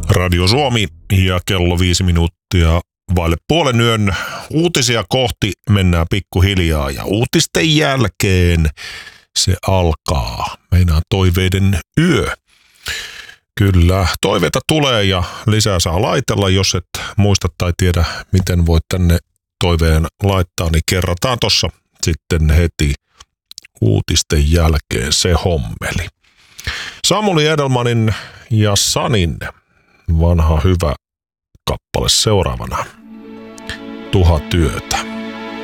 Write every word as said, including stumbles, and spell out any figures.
Radio Suomi ja kello viisi minuuttia vaille puolen yön. Uutisia kohti mennään pikkuhiljaa ja uutisten jälkeen se alkaa. Meinaan toiveiden yö. Kyllä, toiveita tulee ja lisää saa laitella. Jos et muista tai tiedä, miten voit tänne toiveen laittaa, niin kerrataan tossa sitten heti uutisten jälkeen se hommeli. Samuli Edelmanin ja Sanin vanha hyvä kappale seuraavana. Tuhat yötä.